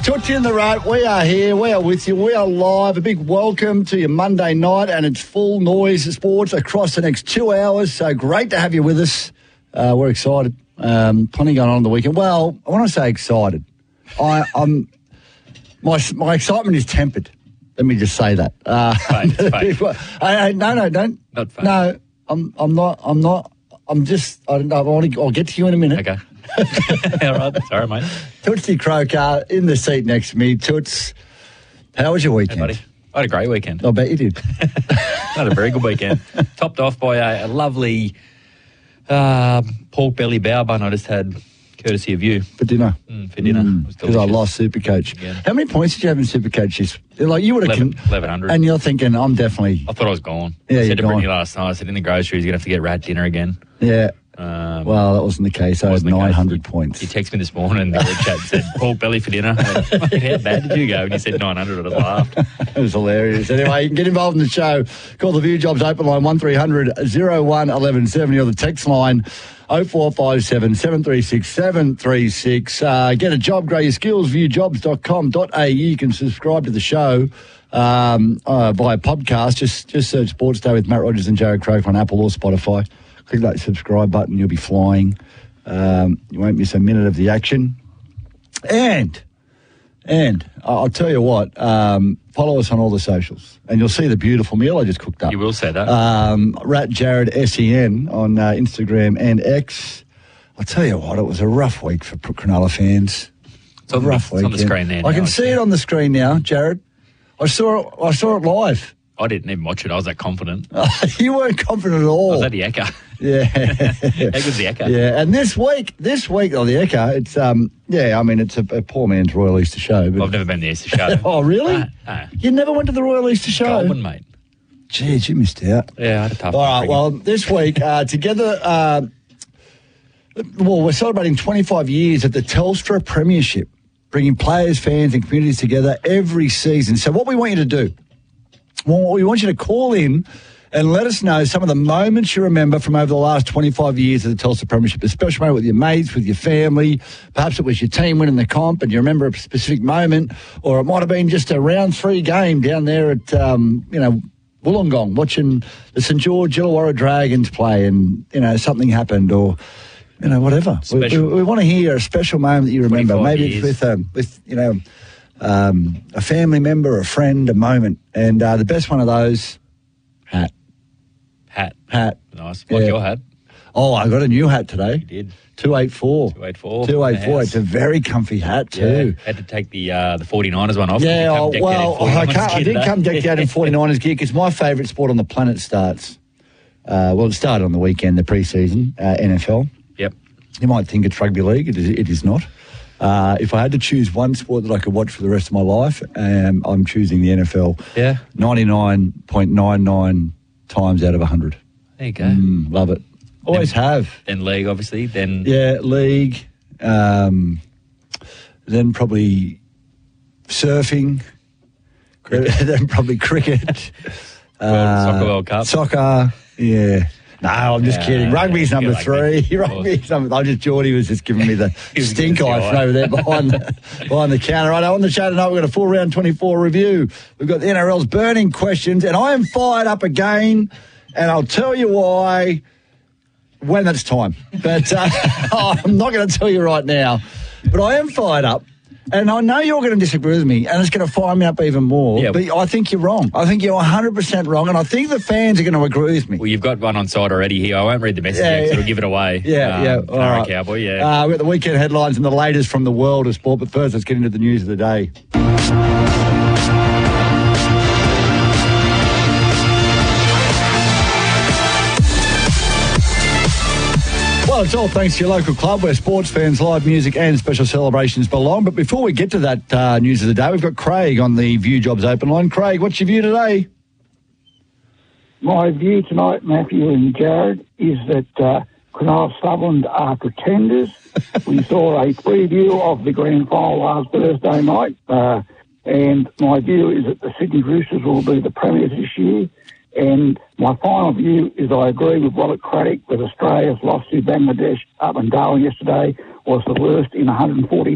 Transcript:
Tootsie and the Rat, we are here, we are with you, we are live. A big welcome to your Monday night, and it's full noise sports across the next 2 hours, so great to have you with us. We're excited. Plenty going on the weekend. Well, when I say excited, I'm my excitement is tempered. Let me just say that. Fake. No, don't. Not fake. No, I'm not. I'm just, I don't know, I'll get to you in a minute. Okay. All right. Sorry, mate. Tootsie Croker in the seat next to me. Toots, how was your weekend? Hey, buddy. I had a great weekend. I bet you did. I had a very good weekend. Topped off by a lovely pork belly bao bun I just had, courtesy of you. For dinner. For dinner. It was because I delicious. lost Supercoach. Again. How many points did you have in Supercoach? Like you would have 1100. And you're thinking, I'm definitely. I thought I was gone. Yeah, I you're said to Brittany gone. last night, I said, in the groceries, you're going to have to get rat dinner again. Yeah. Well, that wasn't the case. I had Wasn't the case. 900 points. He texted me this morning in the group chat and said, pork belly for dinner. I went, how bad did you go? And he said 900. I just laughed. It was hilarious. Anyway, you can get involved in the show. Call the View Jobs open line 1300 01 1170 or the text line 0457 736 736. Get a job, grow your skills, viewjobs.com.au. You can subscribe to the show via podcast. Just search Sports Day with Matt Rogers and Jared Croak on Apple or Spotify. Click that subscribe button, you'll be flying. You won't miss a minute of the action. And I'll tell you what, follow us on all the socials and you'll see the beautiful meal I just cooked up. You will say that. Rat Jared SEN on Instagram and X. I'll tell you what, it was a rough week for Cronulla fans. It's on the screen there I now, can see it on the screen now, Jared. I saw it live. I didn't even watch it. I was that confident. You weren't confident at all. I was at the Ekka. Yeah. How good's the Ekka? Yeah, and this week, the Ekka, it's, it's a poor man's Royal Easter Show. But I've never been to the Easter show. Oh, really? No. You never went to the Royal Easter Show? Goldman, mate. Jeez, you missed out. Yeah, I had a tough All right, one. well, this week, together, we're celebrating 25 years at the Telstra Premiership, bringing players, fans and communities together every season. So what we want you to do, we want you to call in and let us know some of the moments you remember from over the last 25 years of the Telstra Premiership, a special moment with your mates, with your family. Perhaps it was your team winning the comp and you remember a specific moment, or it might have been just a round 3 game down there at, Wollongong, watching the St George Illawarra Dragons play and, something happened or, whatever. We want to hear a special moment that you remember. Maybe it's with a family member, a friend, a moment. And the best one of those, hat. Hat. Nice. Like your hat. Oh, I got a new hat today. You did. 284. 284. 284. It's a very comfy hat too. Yeah. Had to take the 49ers one off. Yeah, I did come decked decked out in 49ers gear because my favourite sport on the planet starts. It started on the weekend, the pre-season, NFL. Yep. You might think it's rugby league. It is not. If I had to choose one sport that I could watch for the rest of my life, I'm choosing the NFL. Yeah. 99.99 times out of 100. There you go. Love it. Always have. Then league, obviously. Then league. Then probably surfing. Then probably cricket. Soccer World Cup. Soccer. Yeah. No, I'm just kidding. Rugby's number 3. Geordie was just giving me the stink eye from over there behind the counter. Right, on the show tonight, we've got a full round 24 review. We've got the NRL's burning questions, and I am fired up again, and I'll tell you why when it's time. But I'm not going to tell you right now. But I am fired up. And I know you're going to disagree with me, and it's going to fire me up even more. Yeah. But I think you're wrong. I think you're 100% wrong, and I think the fans are going to agree with me. Well, you've got one on side already here. I won't read the message because it'll give it away. Yeah. All right. Cowboy, we've got the weekend headlines and the latest from the world of sport. But first, let's get into the news of the day. Well, it's all thanks to your local club where sports fans, live music and special celebrations belong. But before we get to that news of the day, we've got Craig on the View Jobs open line. Craig, what's your view today? My view tonight, Matthew and Jared, is that Cronulla Sutherland are pretenders. We saw a preview of the grand final last Thursday night, and my view is that the Sydney Roosters will be the premiers this year. And my final view is I agree with Robert Craddock that Australia's loss to Bangladesh up in Darwin yesterday was the worst in 140